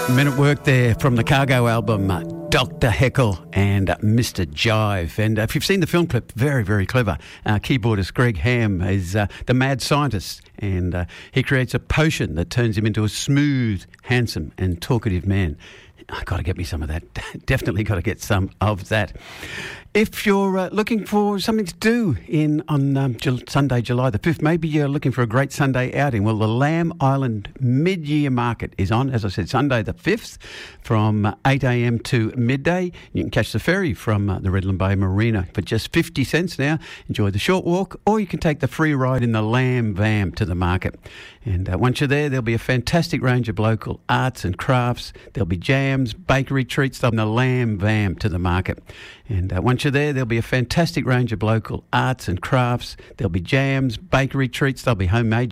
Men at Work there from the Cargo album, Dr. Heckle and Mr. Jive. And if you've seen the film clip, very, very clever. Keyboardist Greg Ham is the mad scientist, and he creates a potion that turns him into a smooth, handsome and talkative man. I've got to get me some of that. Definitely got to get some of that. If you're looking for something to do on Sunday, July the 5th, maybe you're looking for a great Sunday outing. Well, the Lamb Island Mid-Year Market is on, as I said, Sunday the 5th from 8 a.m. to midday. You can catch the ferry from the Redland Bay Marina for just 50 cents now. Enjoy the short walk, or you can take the free ride in the Lamb Vam to the market. And once you're there, there'll be a fantastic range of local arts and crafts. There'll be jams, bakery treats from the Lamb Vam to the market. And once you're there, there'll be a fantastic range of local arts and crafts. There'll be jams, bakery treats. There'll be homemade